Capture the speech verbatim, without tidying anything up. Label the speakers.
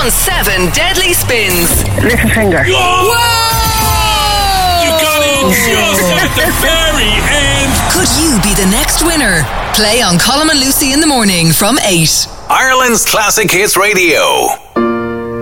Speaker 1: on seven deadly spins.
Speaker 2: Little finger.
Speaker 3: Whoa! You got it just at the very end.
Speaker 1: Could you be the next winner? Play on Colm and Lucy in the morning from eight.
Speaker 4: Ireland's Classic Hits Radio.